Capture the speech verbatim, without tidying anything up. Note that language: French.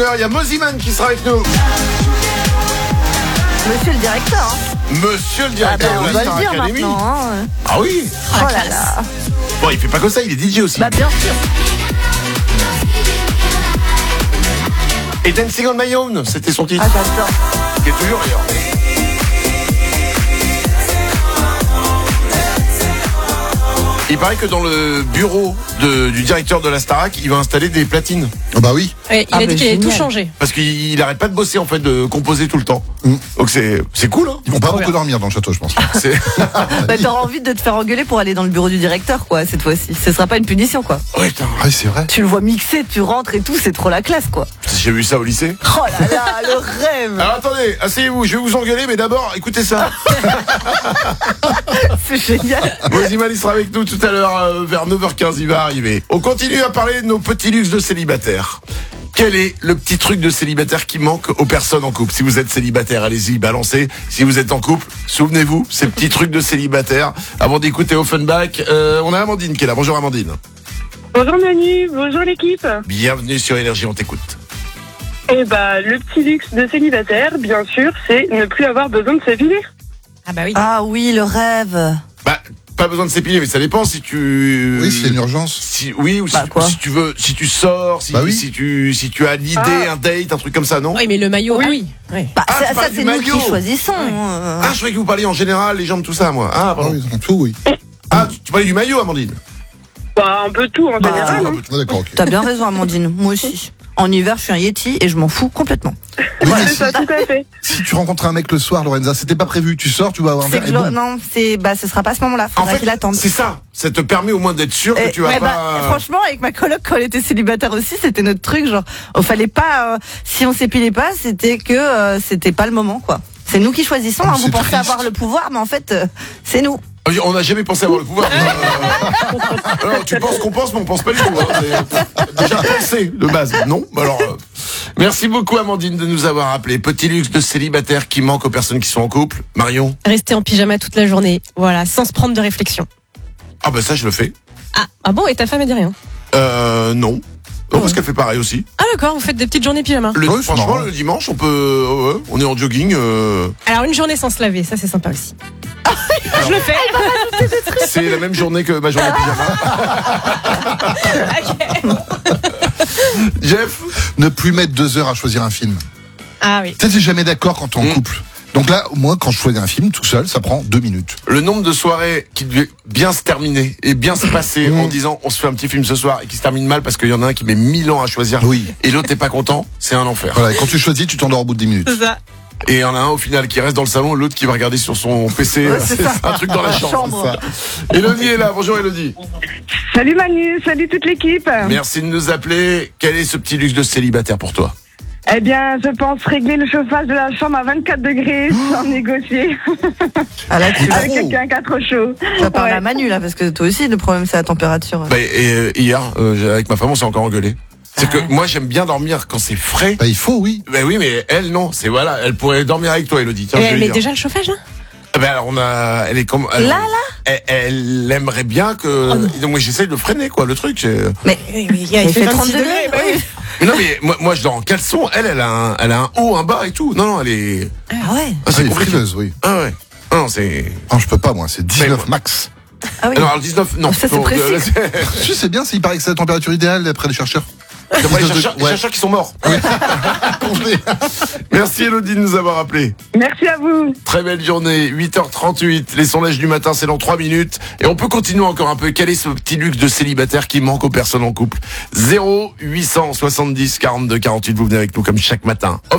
Il y a Moziman qui sera avec nous. Monsieur le directeur. Hein. Monsieur le directeur ah ben, de la Star Academy. Hein. Ah oui. Oh là là. Bon, il fait pas que ça, il est D J aussi. Bah bien sûr. Et Dancing on My Own, c'était son titre. Ah j'adore. Qui est toujours d'ailleurs. Il paraît que dans le bureau de, du directeur de la Starac, il va installer des platines. Oh bah oui. Ouais, il ah a bah dit qu'il allait génial. tout changer. Parce qu'il il arrête pas de bosser en fait, de composer tout le temps. Mm. Donc c'est c'est cool. Hein. Ils vont pas Trop beaucoup bien. dormir dans le château, je pense. C'est... Bah t'auras envie de te faire engueuler pour aller dans le bureau du directeur quoi cette fois-ci. Ce sera pas une punition quoi. Ouais, putain. Ah oui, c'est vrai. Tu le vois mixer, tu rentres et tout, c'est trop la classe quoi. J'ai vu ça au lycée. Oh là là, le rêve. Alors attendez, asseyez-vous, je vais vous engueuler, mais d'abord écoutez ça. C'est génial. Moziman, il sera avec nous tout à l'heure euh, vers neuf heures quinze, il va arriver. On continue à parler de nos petits luxes de célibataires. Quel est le petit truc de célibataire qui manque aux personnes en couple? Si vous êtes célibataire, allez-y, balancez. Si vous êtes en couple, souvenez-vous, ces petits trucs de célibataire. Avant d'écouter Offenbach, euh, on a Amandine qui est là. Bonjour Amandine. Bonjour Manu, bonjour l'équipe. Bienvenue sur Énergie, on t'écoute. Eh bah, le petit luxe de célibataire, bien sûr, c'est ne plus avoir besoin de s'épiler. Ah bah oui. Ah oui, le rêve. Bah, pas besoin de s'épiler, mais ça dépend si tu... Oui, c'est une urgence. Si, oui, ou si, Bah, quoi si tu veux, si tu sors, si, Bah oui. si tu, si tu as l'idée, Ah. un date, un truc comme ça, non? Oui, mais le maillot, Oui. ah oui. Oui. Bah Ah, ça, tu parles ça du c'est nous maillot. qui choisissons. euh. Ah, je croyais que vous parliez en général, les jambes, tout ça, moi. Ah, Ah pardon. oui, ils ont tout, oui. Ah, tu, tu parlais du maillot, Amandine. Bah, un peu tout en Bah, général. hein. Ah, d'accord, ok. T'as bien raison Amandine, moi aussi. En hiver, je suis un Yeti et je m'en fous complètement. Oui, mais C'est si, ça, tout à fait. si tu rencontres un mec le soir, Lorenza, c'était pas prévu. Tu sors, tu vas avoir un C'est verre que et je- boum. non, c'est bah ce sera pas à ce moment-là. En Faudra fait, qu'il attende. c'est ça. Ça te permet au moins d'être sûr que Et- tu vas ouais, pas... bah, franchement, avec ma coloc quand elle était célibataire aussi, c'était notre truc. Genre, il fallait pas. euh, si on s'épilait pas, c'était que euh, c'était pas le moment, quoi. C'est nous qui choisissons. Oh, Hein, c'est vous pensez triste. avoir le pouvoir, mais en fait, euh, c'est nous. On n'a jamais pensé avoir le pouvoir. Euh, alors, tu penses qu'on pense, mais on pense pas du tout. Hein. C'est déjà pensé de base. Non. Alors, euh, merci beaucoup Amandine de nous avoir appelé. Petit luxe de célibataire qui manque aux personnes qui sont en couple. Marion. Rester en pyjama toute la journée. Voilà, sans se prendre de réflexion. Ah bah ça je le fais. Ah, ah bon, et ta femme, elle dit rien? Euh, non. Non, parce qu'elle fait pareil aussi. Ah d'accord, vous faites des petites journées pyjama. Le, Ouais, c'est franchement, marrant. le dimanche, on peut, euh, ouais, on est en jogging. Euh, Alors une journée sans se laver, ça c'est sympa aussi. alors, Je le fais. c'est la même journée que ma journée pyjama. Jeff. Ne plus mettre deux heures à choisir un film. Ah oui. Tu sais, t'es jamais d'accord quand t'es en Mm. couple. Donc là, moi, quand je choisis un film tout seul, ça prend deux minutes. Le nombre de soirées qui devaient bien se terminer et bien se passer en disant on se fait un petit film ce soir et qui se termine mal parce qu'il y en a un qui met mille ans à choisir Oui. et l'autre n'est pas content, c'est un enfer. Voilà, et quand tu choisis, tu t'endors au bout de dix minutes. C'est ça. Et il y en a un au final qui reste dans le salon, l'autre qui va regarder sur son P C Ouais, c'est ça. un truc dans la La chambre. chambre. C'est ça. Elodie est là, bonjour Elodie. Salut Manu, salut toute l'équipe. Merci de nous appeler. Quel est ce petit luxe de célibataire pour toi? Eh bien, je pense régler le chauffage de la chambre à vingt-quatre degrés sans négocier Ah là, tu avec Oh. quelqu'un qui a trop chaud. vas parler Ouais. à Manu là, parce que toi aussi, le problème c'est la température. Bah, et, euh, hier, euh, avec ma femme, on s'est encore engueulé. C'est Ah que ouais. moi j'aime bien dormir quand c'est frais. Bah, il faut, oui. Ben oui, mais elle non, c'est voilà, elle pourrait dormir avec toi, Elodie. Tiens, Et je vais elle lui met dire. déjà le chauffage là? Ah ben alors on a, elle est comme elle- Là, là elle, elle aimerait bien que. Donc moi j'essaie de freiner quoi, le truc. c'est- Mais Oui, oui, il il fait vingt-six trente degrés. bah oui. Mais non mais moi, moi je dors en caleçon. Elle, elle a un, elle a un haut, un bas et tout. Non non, elle est. Ah ouais. Ah, Ah, il est compliqué. frileuse, oui. Ah ouais. Ah non c'est. Non, je peux pas, moi. C'est dix-neuf moi- max. Ah oui. Alors le dix-neuf, non. Ça, c'est non, précis. euh, c'est- Je sais bien, il paraît que c'est la température idéale d'après les chercheurs. D'après les dix-neuf chercheurs, les ouais. chercheurs qui sont morts. Congelé. Merci Elodie de nous avoir appelé. Merci à vous. Très belle journée, huit heures trente-huit. Les sondages du matin, c'est dans trois minutes. Et on peut continuer encore un peu. Quel est ce petit luxe de célibataire qui manque aux personnes en couple? zéro huit cent soixante-dix quarante-deux quarante-huit. Vous venez avec nous comme chaque matin. Off